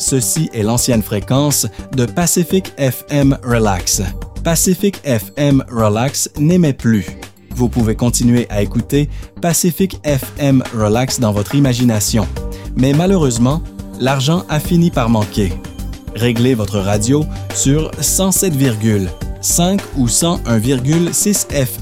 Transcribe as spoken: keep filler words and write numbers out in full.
Ceci est l'ancienne fréquence de Pacific F M Relax. Pacific F M Relax n'émet plus. Vous pouvez continuer à écouter Pacific F M Relax dans votre imagination. Mais malheureusement, l'argent a fini par manquer. Réglez votre radio sur cent sept virgule cinq ou cent un virgule six F M.